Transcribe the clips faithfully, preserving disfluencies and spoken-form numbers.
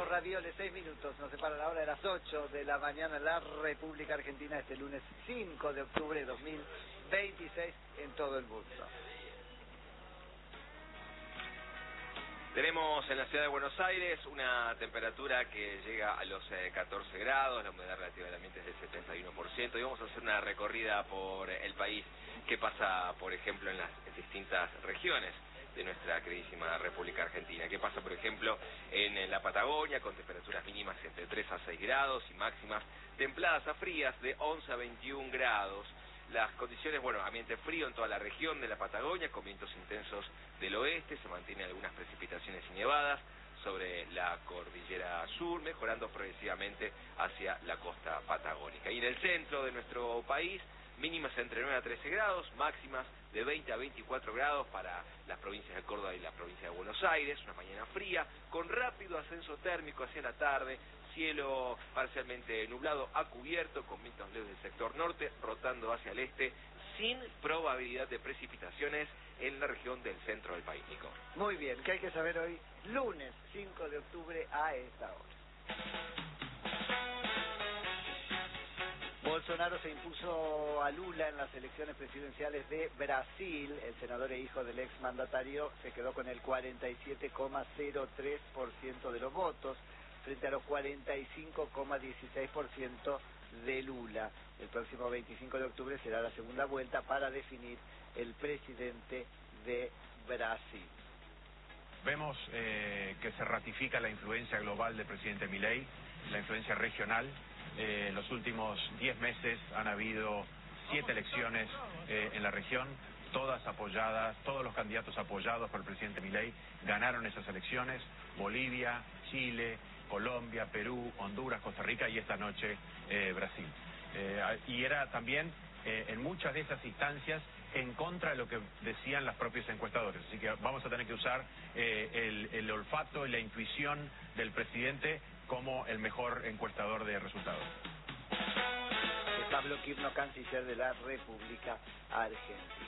los ravioles, seis minutos, nos separa la hora de las ocho de la mañana en la República Argentina, este lunes cinco de octubre de dos mil veintiséis en todo el mundo. Tenemos en la ciudad de Buenos Aires una temperatura que llega a los eh, catorce grados, la humedad relativa del ambiente es del setenta y uno por ciento, y vamos a hacer una recorrida por el país que pasa, por ejemplo, en las distintas regiones de nuestra queridísima República Argentina. ¿Qué pasa, por ejemplo, en la Patagonia, con temperaturas mínimas entre tres a seis grados y máximas templadas a frías de once a veintiún grados? Las condiciones, bueno, ambiente frío en toda la región de la Patagonia, con vientos intensos del oeste, se mantienen algunas precipitaciones y nevadas sobre la cordillera sur, mejorando progresivamente hacia la costa patagónica. Y en el centro de nuestro país, mínimas entre nueve a trece grados, máximas de veinte a veinticuatro grados para las provincias de Córdoba y la provincia de Buenos Aires, una mañana fría, con rápido ascenso térmico hacia la tarde, cielo parcialmente nublado a cubierto, con vientos leves del sector norte, rotando hacia el este, sin probabilidad de precipitaciones en la región del centro del país, Nico. Muy bien, ¿qué hay que saber hoy, lunes cinco de octubre a esta hora? Bolsonaro se impuso a Lula en las elecciones presidenciales de Brasil. El senador e hijo del exmandatario se quedó con el cuarenta y siete coma cero tres por ciento de los votos, frente a los cuarenta y cinco coma dieciséis por ciento de Lula. El próximo veinticinco de octubre será la segunda vuelta para definir el presidente de Brasil. Vemos eh, que se ratifica la influencia global del presidente Milei, la influencia regional. Eh, en los últimos diez meses han habido siete elecciones eh, en la región, todas apoyadas, todos los candidatos apoyados por el presidente Milei ganaron esas elecciones: Bolivia, Chile, Colombia, Perú, Honduras, Costa Rica y esta noche eh, Brasil. Eh, y era también eh, en muchas de esas instancias en contra de lo que decían los propios encuestadores. Así que vamos a tener que usar eh, el, el olfato y la intuición del presidente como el mejor encuestador de resultados. Pablo Quirno, canciller de la República Argentina.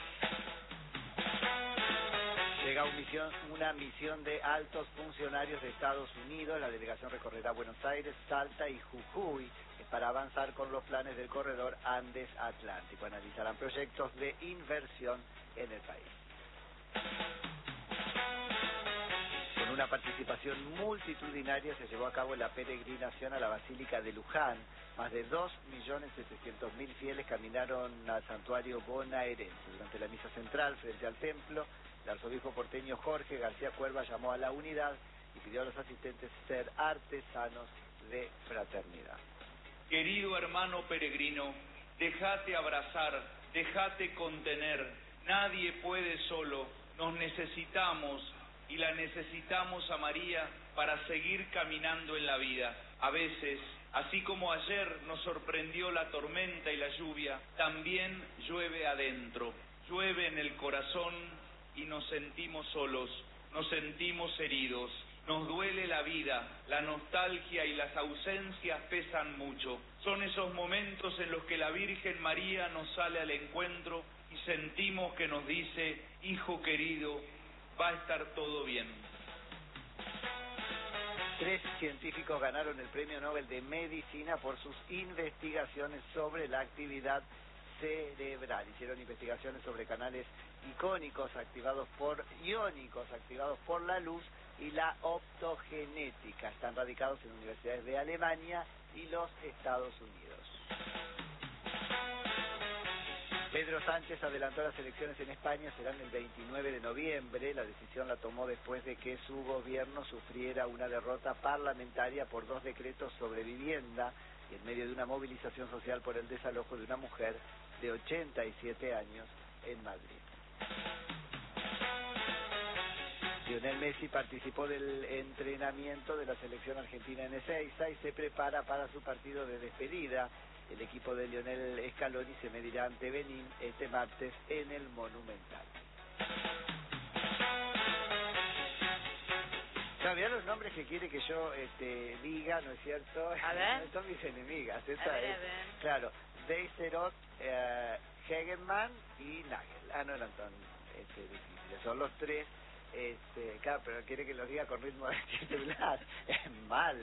Llega un misión, una misión de altos funcionarios de Estados Unidos. La delegación recorrerá Buenos Aires, Salta y Jujuy para avanzar con los planes del corredor Andes Atlántico. Analizarán proyectos de inversión en el país. Con una participación multitudinaria se llevó a cabo la peregrinación a la Basílica de Luján. Más de dos millones setecientos mil fieles caminaron al santuario bonaerense. Durante la misa central frente al templo, el arzobispo porteño Jorge García Cuerva llamó a la unidad y pidió a los asistentes ser artesanos de fraternidad. Querido hermano peregrino, déjate abrazar, déjate contener. Nadie puede solo, nos necesitamos y la necesitamos a María para seguir caminando en la vida. A veces, así como ayer nos sorprendió la tormenta y la lluvia, también llueve adentro, llueve en el corazón y nos sentimos solos, nos sentimos heridos, nos duele la vida, la nostalgia y las ausencias pesan mucho. Son esos momentos en los que la Virgen María nos sale al encuentro y sentimos que nos dice: hijo querido, va a estar todo bien. Tres científicos ganaron el Premio Nobel de Medicina por sus investigaciones sobre la actividad cerebral. Hicieron investigaciones sobre canales icónicos activados por iónicos activados por la luz y la optogenética. Están radicados en universidades de Alemania y los Estados Unidos. Pedro Sánchez adelantó las elecciones en España, serán el veintinueve de noviembre. La decisión la tomó después de que su gobierno sufriera una derrota parlamentaria por dos decretos sobre vivienda y en medio de una movilización social por el desalojo de una mujer de ochenta y siete años en Madrid. Lionel Messi participó del entrenamiento de la selección argentina en Ezeiza y se prepara para su partido de despedida. El equipo de Lionel Scaloni se medirá ante Benín este martes en el Monumental. ¿Sabían los nombres que quiere que yo este, diga, no es cierto? A ver. Son mis enemigas. Esta a ver, es, a ver. Claro, Deiserot, eh, Hegemann y Nagel. Ah, no eran tan este, difíciles. Son los tres Este, claro, pero quiere que lo diga con ritmo de titular. Es mal.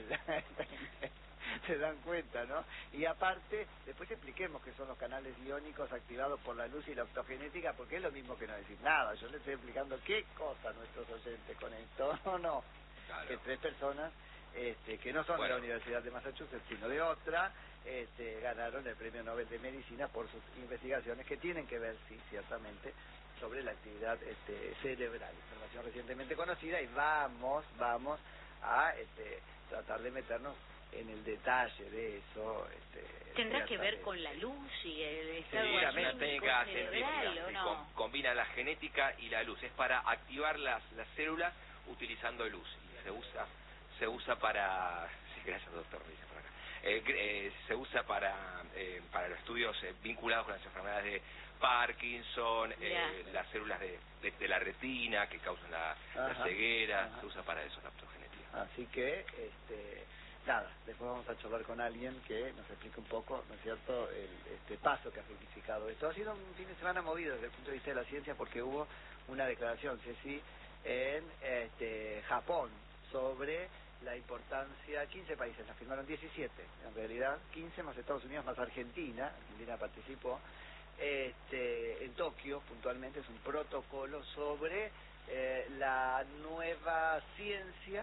Se dan cuenta, ¿no? Y aparte, después expliquemos qué son los canales iónicos activados por la luz y la optogenética, porque es lo mismo que no decir nada. Yo le estoy explicando qué cosa a nuestros oyentes con esto, no, no. Claro. Que tres personas este, que no son bueno. de la Universidad de Massachusetts, sino de otra, este, ganaron el Premio Nobel de Medicina por sus investigaciones que tienen que ver, sí, ciertamente, sobre la actividad este, cerebral, información recientemente conocida, y vamos, vamos a este, tratar de meternos en el detalle de eso. Este, ¿Tendrá que ver con la luz y el estado sí, anímico una técnica científica, ¿o sí, no? com, combina la genética y la luz, es para activar las, las células utilizando luz, y se usa se usa para, sí, gracias doctor, me dice por acá, eh, eh, se usa para eh, para los estudios eh, vinculados con las enfermedades de Parkinson, eh, las células de, de, de la retina que causan la, ajá, la ceguera, ajá. Se usa para eso la optogenética. Así que, este, nada, después vamos a charlar con alguien que nos explique un poco, ¿no es cierto?, el este paso que ha significado esto. Ha sido un fin de semana movido desde el punto de vista de la ciencia porque hubo una declaración, Ceci, en este, Japón sobre la importancia, quince países, la firmaron diecisiete, en realidad, quince más Estados Unidos más Argentina, Argentina participó, este, en Tokio puntualmente, es un protocolo sobre eh, la nueva ciencia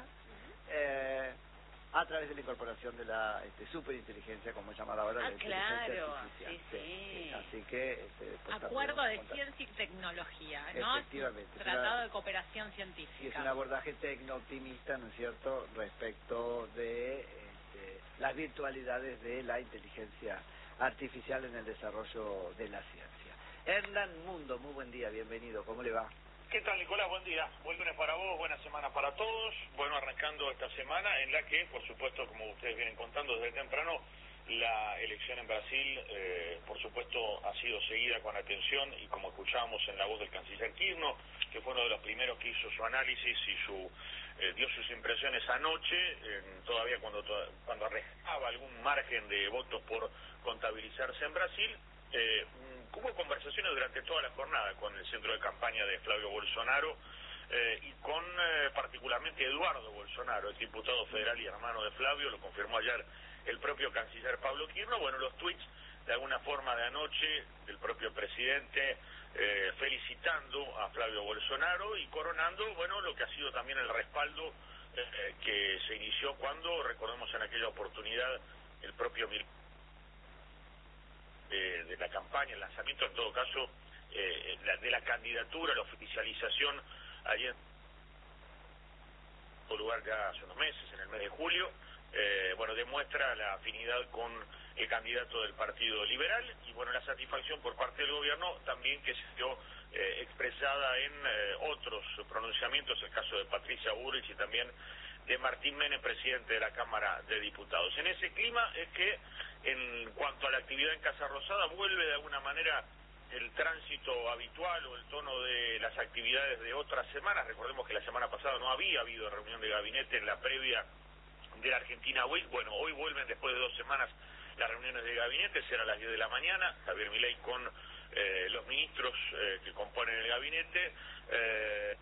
eh, a través de la incorporación de la este, superinteligencia, como es llamada ahora, ah, la inteligencia claro, artificial. Sí, sí. Sí, así que este, acuerdo de ciencia y tecnología, ¿no? Efectivamente. Tratado una, de cooperación científica. Y es un abordaje tecno-optimista, ¿no es cierto?, respecto de este, las virtualidades de la inteligencia artificial en el desarrollo de la ciencia. Hernán Mundo, muy buen día, bienvenido, ¿cómo le va? ¿Qué tal, Nicolás? Buen día. Buen lunes para vos, buena semana para todos. Bueno, arrancando esta semana en la que, por supuesto, como ustedes vienen contando desde temprano, la elección en Brasil, eh, por supuesto, ha sido seguida con atención y como escuchábamos en la voz del canciller Kirchner, que fue uno de los primeros que hizo su análisis y su eh, dio sus impresiones anoche, eh, todavía cuando, cuando restaba algún margen de votos por contabilizarse en Brasil, eh, hubo conversaciones durante toda la jornada con el centro de campaña de Flavio Bolsonaro eh, y con eh, particularmente Eduardo Bolsonaro, el diputado federal y hermano de Flavio, lo confirmó ayer el propio canciller Pablo Kirchner. Bueno, los tweets de alguna forma de anoche del propio presidente eh, felicitando a Flavio Bolsonaro y coronando, bueno, lo que ha sido también el respaldo eh, que se inició cuando, recordemos en aquella oportunidad, el propio Mil De, de la campaña, el lanzamiento en todo caso eh, la, de la candidatura, la oficialización ayer tuvo lugar ya hace unos meses, en el mes de julio, eh, bueno, demuestra la afinidad con el candidato del Partido Liberal y bueno, la satisfacción por parte del gobierno también que se dio eh, expresada en eh, otros pronunciamientos, el caso de Patricia Bullrich y también de Martín Menem, presidente de la Cámara de Diputados. En ese clima es que, en cuanto a la actividad en Casa Rosada, vuelve de alguna manera el tránsito habitual o el tono de las actividades de otras semanas. Recordemos que la semana pasada no había habido reunión de gabinete en la previa de la Argentina Week. Bueno, hoy vuelven después de dos semanas las reuniones de gabinete, será a las diez de la mañana, Javier Milei con eh, los ministros eh, que componen el gabinete. Eh,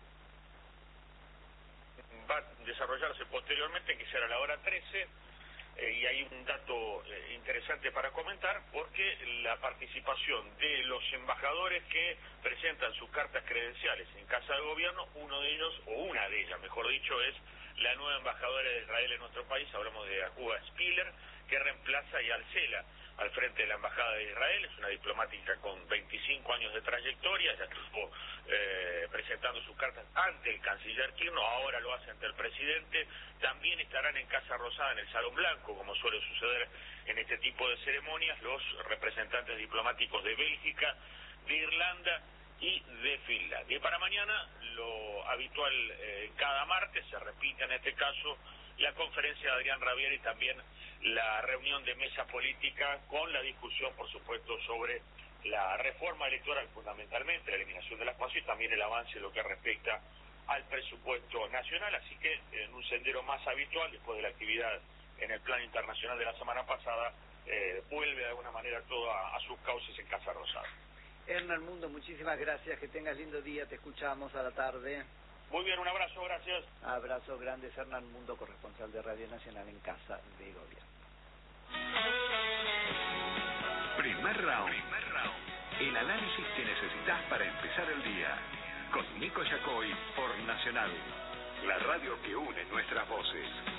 va a desarrollarse posteriormente, que será a la hora trece, eh, y hay un dato eh, interesante para comentar, porque la participación de los embajadores que presentan sus cartas credenciales en Casa de Gobierno, uno de ellos, o una de ellas, mejor dicho, es la nueva embajadora de Israel en nuestro país, hablamos de Acuba Spiller, que reemplaza a Yal Sela al frente de la Embajada de Israel. Es una diplomática con veinticinco años de trayectoria, ya estuvo eh, presentando sus cartas ante el canciller Kirchner, ahora lo hace ante el presidente. También estarán en Casa Rosada, en el Salón Blanco, como suele suceder en este tipo de ceremonias, los representantes diplomáticos de Bélgica, de Irlanda y de Finlandia. Y para mañana, lo habitual eh, cada martes, se repite en este caso, la conferencia de Adrián Rabier y también la reunión de mesa política con la discusión, por supuesto, sobre la reforma electoral, fundamentalmente la eliminación de las PASO y también el avance en lo que respecta al presupuesto nacional. Así que en un sendero más habitual, después de la actividad en el plano internacional de la semana pasada, eh, vuelve de alguna manera todo a, a sus cauces en Casa Rosada. Hernán Mundo, muchísimas gracias, que tengas lindo día, te escuchamos a la tarde. Muy bien, un abrazo, gracias. Abrazo grande, Hernán Mundo, corresponsal de Radio Nacional en Casa de Gobierno. Primer round. Primer round. El análisis que necesitas para empezar el día. Con Nico Yacoy por Nacional, la radio que une nuestras voces.